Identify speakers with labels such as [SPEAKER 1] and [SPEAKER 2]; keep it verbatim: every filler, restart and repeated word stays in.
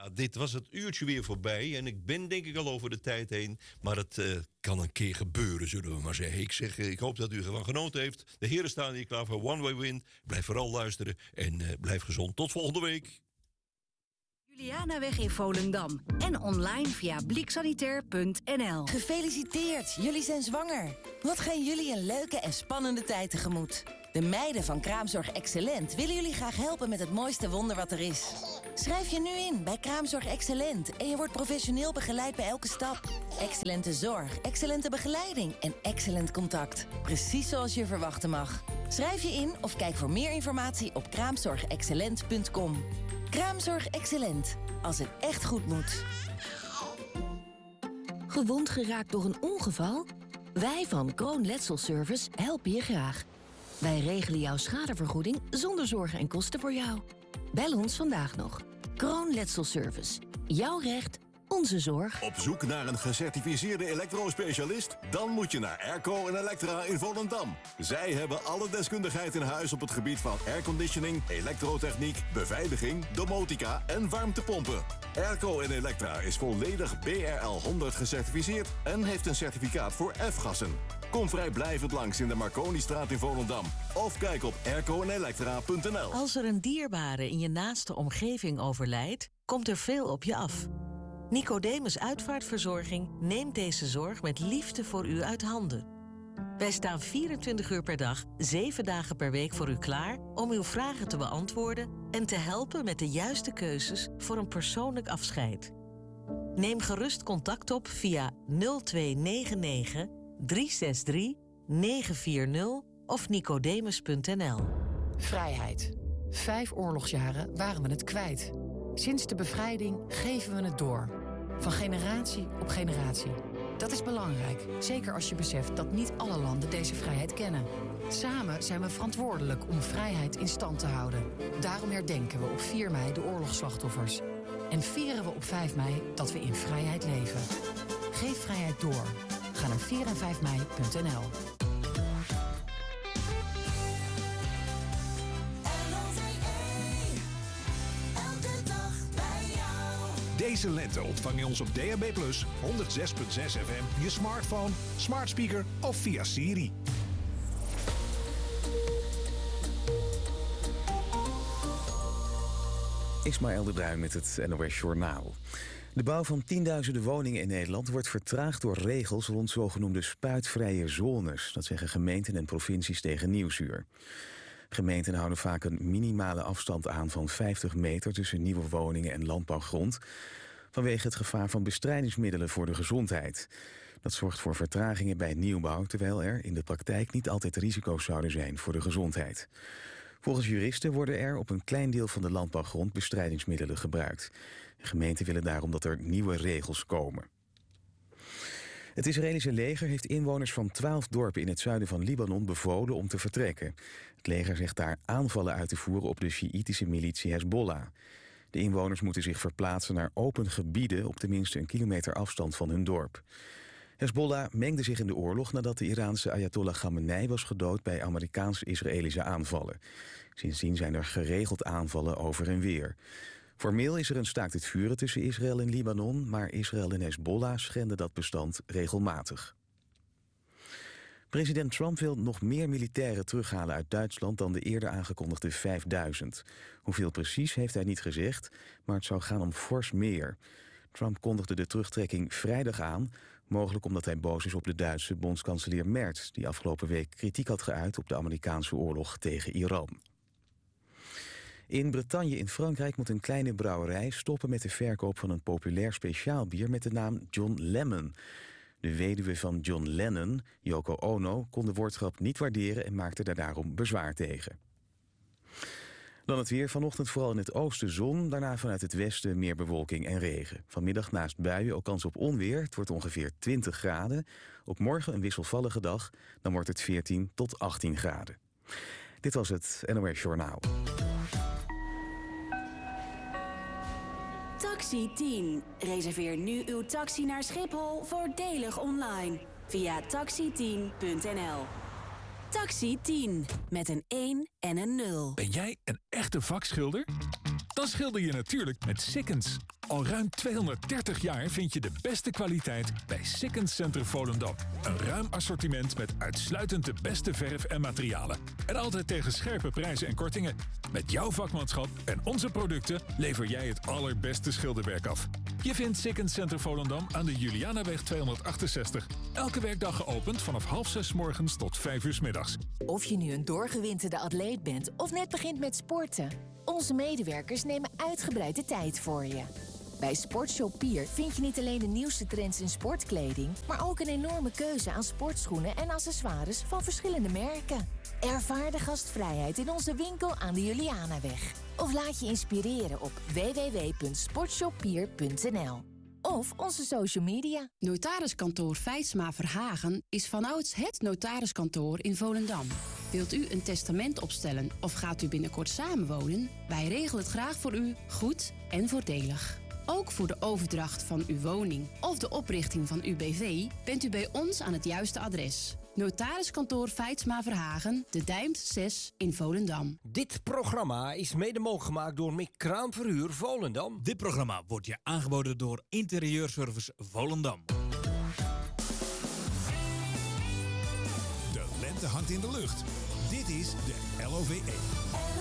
[SPEAKER 1] Ja, dit was het uurtje weer voorbij. En ik ben denk ik al over de tijd heen. Maar het uh, kan een keer gebeuren, zullen we maar zeggen. Ik zeg, ik hoop dat u ervan genoten heeft. De heren staan hier klaar voor One Way Wind. Blijf vooral luisteren en uh, blijf gezond. Tot volgende week.
[SPEAKER 2] Julianaweg in Volendam. En online via bliksanitair punt n l.
[SPEAKER 3] Gefeliciteerd, jullie zijn zwanger. Wat gaan jullie een leuke en spannende tijd tegemoet. De meiden van Kraamzorg Excellent willen jullie graag helpen met het mooiste wonder wat er is. Schrijf je nu in bij Kraamzorg Excellent en je wordt professioneel begeleid bij elke stap. Excellente zorg, excellente begeleiding en excellent contact. Precies zoals je verwachten mag. Schrijf je in of kijk voor meer informatie op kraamzorg excellent punt com. Kraamzorg Excellent. Als het echt goed moet.
[SPEAKER 2] Gewond geraakt door een ongeval? Wij van Kroon Letselservice helpen je graag. Wij regelen jouw schadevergoeding zonder zorgen en kosten voor jou. Bel ons vandaag nog. Kroon Letselservice. Jouw recht, onze zorg.
[SPEAKER 4] Op zoek naar een gecertificeerde elektrospecialist? Dan moet je naar Airco en Electra in Volendam. Zij hebben alle deskundigheid in huis op het gebied van airconditioning, elektrotechniek, beveiliging, domotica en warmtepompen. Airco en Electra is volledig B R L honderd gecertificeerd en heeft een certificaat voor F-gassen. Kom vrijblijvend langs in de Marconistraat in Volendam. Of kijk op airco en electra punt n l.
[SPEAKER 5] Als er een dierbare in je naaste omgeving overlijdt, komt er veel op je af. Nicodemus Uitvaartverzorging neemt deze zorg met liefde voor u uit handen. Wij staan vierentwintig uur per dag, zeven dagen per week voor u klaar om uw vragen te beantwoorden en te helpen met de juiste keuzes voor een persoonlijk afscheid. Neem gerust contact op via nul twee negen negen, drie zes drie, negen vier nul of nicodemus punt n l.
[SPEAKER 6] Vrijheid. Vijf oorlogsjaren waren we het kwijt. Sinds de bevrijding geven we het door. Van generatie op generatie. Dat is belangrijk, zeker als je beseft dat niet alle landen deze vrijheid kennen. Samen zijn we verantwoordelijk om vrijheid in stand te houden. Daarom herdenken we op vier mei de oorlogsslachtoffers. En vieren we op vijf mei dat we in vrijheid leven. Geef vrijheid door. Ga naar vier en vijf mei punt n l.
[SPEAKER 7] Deze lente ontvang je ons op D A B plus, honderd zes komma zes F M, je smartphone, smart speaker of via Siri.
[SPEAKER 8] Ismaël de Bruin met het N O S Journaal. De bouw van tienduizenden woningen in Nederland wordt vertraagd door regels rond zogenoemde spuitvrije zones. Dat zeggen gemeenten en provincies tegen Nieuwsuur. Gemeenten houden vaak een minimale afstand aan van vijftig meter tussen nieuwe woningen en landbouwgrond, vanwege het gevaar van bestrijdingsmiddelen voor de gezondheid. Dat zorgt voor vertragingen bij nieuwbouw, terwijl er in de praktijk niet altijd risico's zouden zijn voor de gezondheid. Volgens juristen worden er op een klein deel van de landbouwgrond bestrijdingsmiddelen gebruikt. Gemeenten willen daarom dat er nieuwe regels komen. Het Israëlische leger heeft inwoners van twaalf dorpen in het zuiden van Libanon bevolen om te vertrekken. Het leger zegt daar aanvallen uit te voeren op de Sjiïtische militie Hezbollah. De inwoners moeten zich verplaatsen naar open gebieden op tenminste een kilometer afstand van hun dorp. Hezbollah mengde zich in de oorlog nadat de Iraanse Ayatollah Khamenei was gedood bij Amerikaans-Israëlische aanvallen. Sindsdien zijn er geregeld aanvallen over en weer. Formeel is er een staakt het vuren tussen Israël en Libanon, maar Israël en Hezbollah schenden dat bestand regelmatig. President Trump wil nog meer militairen terughalen uit Duitsland dan de eerder aangekondigde vijfduizend. Hoeveel precies heeft hij niet gezegd, maar het zou gaan om fors meer. Trump kondigde de terugtrekking vrijdag aan, mogelijk omdat hij boos is op de Duitse bondskanselier Merz, die afgelopen week kritiek had geuit op de Amerikaanse oorlog tegen Iran. In Bretagne in Frankrijk moet een kleine brouwerij stoppen met de verkoop van een populair speciaalbier met de naam John Lemon. De weduwe van John Lennon, Yoko Ono, kon de woordgrap niet waarderen en maakte daar daarom bezwaar tegen. Dan het weer. Vanochtend vooral in het oosten zon, daarna vanuit het westen meer bewolking en regen. Vanmiddag naast buien ook kans op onweer. Het wordt ongeveer twintig graden. Ook morgen een wisselvallige dag. Dan wordt het veertien tot achttien graden. Dit was het N O S Journaal.
[SPEAKER 2] Taxi tien. Reserveer nu uw taxi naar Schiphol voordelig online via taxi tien punt n l. Taxi tien met een één en een nul.
[SPEAKER 9] Ben jij een echte vakschilder? Dan schilder je natuurlijk met Sikkens. Al ruim tweehonderddertig jaar vind je de beste kwaliteit bij Sikkens Center Volendam. Een ruim assortiment met uitsluitend de beste verf en materialen. En altijd tegen scherpe prijzen en kortingen. Met jouw vakmanschap en onze producten lever jij het allerbeste schilderwerk af. Je vindt Sikkens Center Volendam aan de Julianaweg tweehonderdachtenzestig. Elke werkdag geopend vanaf half zes 's morgens tot vijf uur 's middags.
[SPEAKER 2] Of je nu een doorgewinterde atleet bent of net begint met sporten. Onze medewerkers nemen uitgebreid de tijd voor je. Bij Sportshop Pier vind je niet alleen de nieuwste trends in sportkleding, maar ook een enorme keuze aan sportschoenen en accessoires van verschillende merken. Ervaar de gastvrijheid in onze winkel aan de Julianaweg. Of laat je inspireren op w w w punt sportshoppier punt n l. Of onze social media.
[SPEAKER 10] Notariskantoor Feitsma Verhagen is vanouds het notariskantoor in Volendam. Wilt u een testament opstellen of gaat u binnenkort samenwonen? Wij regelen het graag voor u, goed en voordelig. Ook voor de overdracht van uw woning of de oprichting van uw B V bent u bij ons aan het juiste adres. Notariskantoor Feitsma Verhagen, De Dijmt zes in Volendam.
[SPEAKER 11] Dit programma is mede mogelijk gemaakt door Mick Kraamverhuur Volendam.
[SPEAKER 12] Dit programma wordt je aangeboden door Interieurservice Volendam.
[SPEAKER 7] De lente hangt in de lucht. Dit is de L O V E.